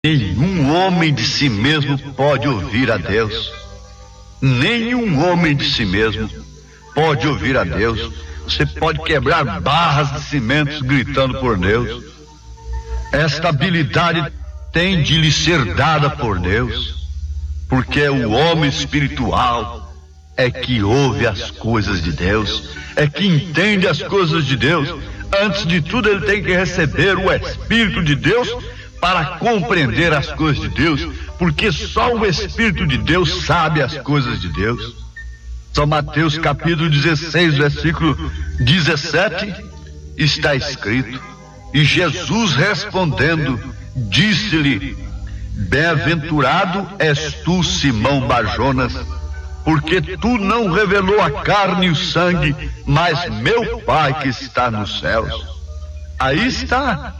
Nenhum homem de si mesmo pode ouvir a Deus. Nenhum homem de si mesmo pode ouvir a Deus. Você pode quebrar barras de cimentos gritando por Deus. Esta habilidade tem de lhe ser dada por Deus, porque o homem espiritual é que ouve as coisas de Deus, é que entende as coisas de Deus. Antes de tudo, ele tem que receber o Espírito de Deus para compreender as coisas de Deus, porque só o Espírito de Deus sabe as coisas de Deus. São Mateus capítulo 16, versículo 17, está escrito: e Jesus respondendo, disse-lhe: bem-aventurado és tu, Simão Barjonas, porque tu não revelou a carne e o sangue, mas meu Pai que está nos céus. Aí está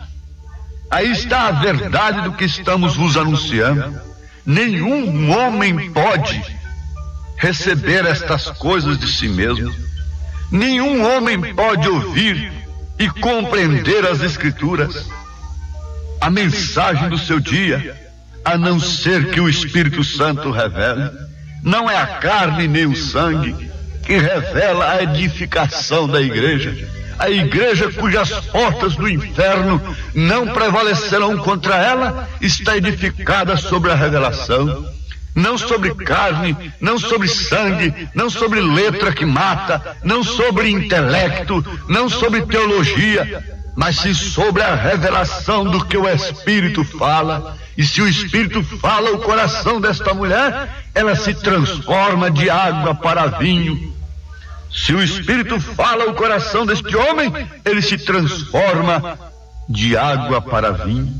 a verdade do que estamos vos anunciando. Nenhum homem pode receber estas coisas de si mesmo. Nenhum homem pode ouvir e compreender as Escrituras, a mensagem do seu dia, a não ser que o Espírito Santo revele. Não é a carne nem o sangue que revela a edificação da igreja. A igreja cujas portas do inferno não prevalecerão contra ela está edificada sobre a revelação. Não sobre carne, não sobre sangue, não sobre letra que mata, não sobre intelecto, não sobre teologia, mas sim sobre a revelação do que o Espírito fala. E se o Espírito fala o coração desta mulher, ela se transforma de água para vinho. Se o Espírito fala o coração deste homem, ele se transforma de água para vinho.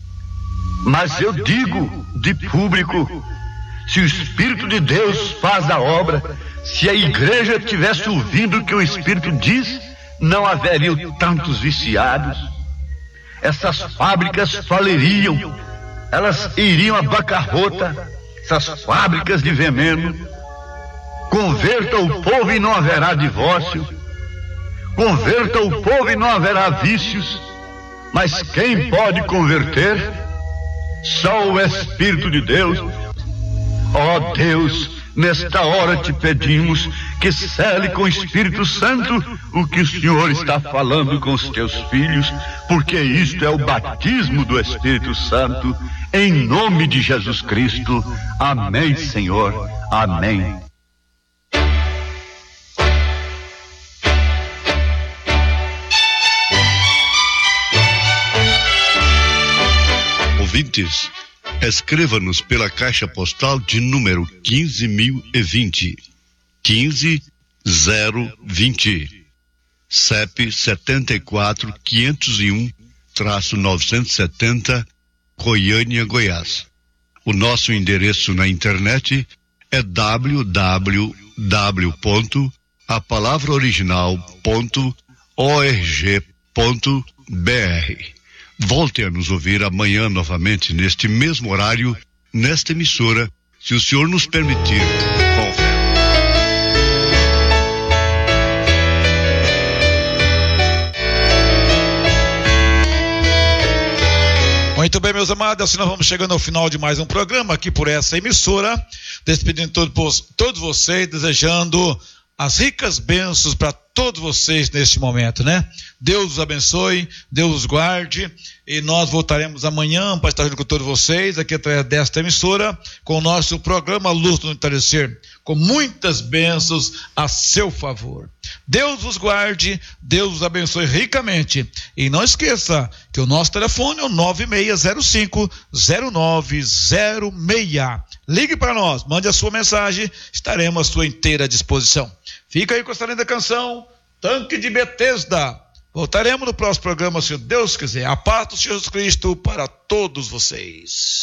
Mas eu digo de público, se o Espírito de Deus faz a obra, se a igreja tivesse ouvindo o que o Espírito diz, não haveriam tantos viciados. Essas fábricas faliriam, elas iriam à bancarrota, essas fábricas de veneno. Converta o povo e não haverá divórcio. Converta o povo e não haverá vícios. Mas quem pode converter? Só o Espírito de Deus. Ó Deus, nesta hora te pedimos que cele com o Espírito Santo o que o Senhor está falando com os teus filhos, porque isto é o batismo do Espírito Santo, em nome de Jesus Cristo. Amém, Senhor. Amém. Ouvintes, escreva-nos pela caixa postal de número 15.020, 15020, CEP 74.501-970, Goiânia, Goiás. O nosso endereço na internet é www.apalavraoriginal.org.br. Volte a nos ouvir amanhã novamente neste mesmo horário, nesta emissora, se o Senhor nos permitir, com fé. Muito bem, meus amados, assim nós vamos chegando ao final de mais um programa aqui por essa emissora, despedindo todos vocês, desejando as ricas bênçãos para todos vocês neste momento, né? Deus os abençoe, Deus os guarde, e nós voltaremos amanhã para estar junto com todos vocês, aqui através desta emissora, com o nosso programa Luz do Entardecer, com muitas bênçãos a seu favor. Deus os guarde, Deus os abençoe ricamente, e não esqueça que o nosso telefone é o 9605-0906. Ligue para nós, mande a sua mensagem, estaremos à sua inteira disposição. Fica aí com essa linda canção, Tanque de Betesda. Voltaremos no próximo programa, se Deus quiser. A paz do Senhor Jesus Cristo para todos vocês.